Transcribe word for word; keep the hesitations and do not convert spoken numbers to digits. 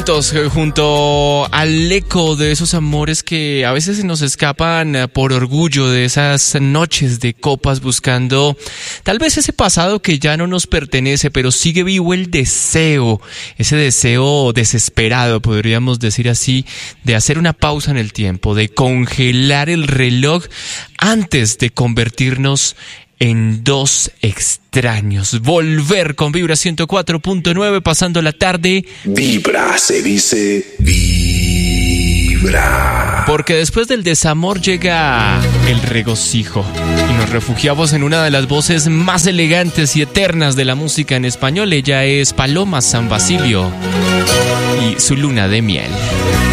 juntos, junto al eco de esos amores que a veces se nos escapan por orgullo, de esas noches de copas buscando tal vez ese pasado que ya no nos pertenece, pero sigue vivo el deseo, ese deseo desesperado, podríamos decir así, de hacer una pausa en el tiempo, de congelar el reloj antes de convertirnos en dos extraños. Volver con Vibra ciento cuatro punto nueve, pasando la tarde. Vibra, se dice vibra. Porque después del desamor llega el regocijo. Y nos refugiamos en una de las voces más elegantes y eternas de la música en español. Ella es Paloma San Basilio y su luna de miel.